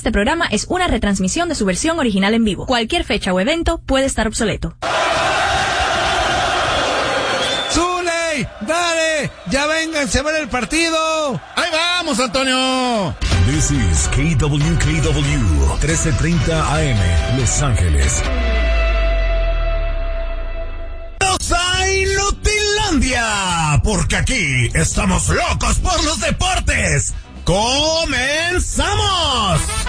Este programa es una retransmisión de su versión original en vivo. Cualquier fecha o evento puede estar obsoleto. ¡Zuley! ¡Dale! ¡Ya vénganse a ver el partido! ¡Ahí vamos, Antonio! This is KWKW 1330 AM, Los Ángeles. ¡A Inutilandia! Porque aquí estamos locos por los deportes. ¡Comenzamos!